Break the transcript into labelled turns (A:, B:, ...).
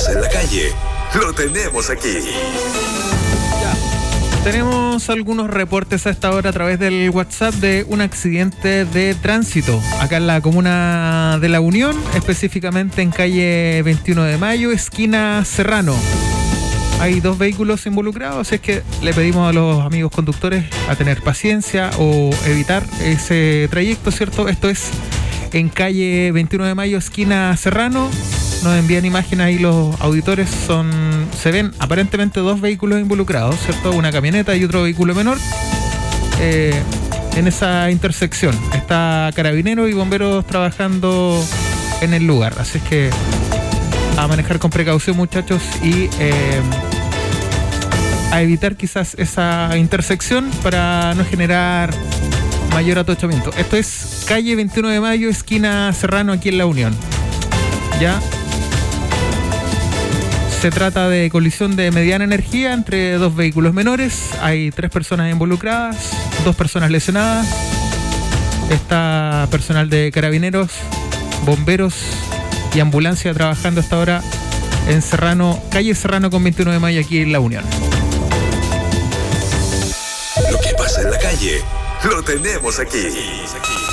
A: pasa en la calle, lo tenemos aquí.
B: Tenemos algunos reportes a esta hora a través del WhatsApp de un accidente de tránsito acá en la comuna de La Unión, específicamente en calle 21 de Mayo, esquina Serrano. Hay 2 vehículos involucrados, así es que le pedimos a los amigos conductores a tener paciencia o evitar ese trayecto, ¿cierto? Esto es en calle 21 de Mayo, esquina Serrano. Nos envían imágenes ahí los auditores, se ven aparentemente 2 vehículos involucrados, ¿cierto? Una camioneta y otro vehículo menor. En esa intersección está Carabineros y bomberos trabajando en el lugar, así es que a manejar con precaución, muchachos, y a evitar quizás esa intersección para no generar mayor atochamiento. Esto es calle 21 de Mayo, esquina Serrano, aquí en La Unión. Ya se trata de colisión de mediana energía entre 2 vehículos menores. Hay 3 personas involucradas, 2 personas lesionadas. Está personal de Carabineros, bomberos y ambulancia trabajando hasta ahora en Serrano, calle Serrano con 21 de Mayo, aquí en La Unión.
A: Lo que pasa en la calle, lo tenemos aquí.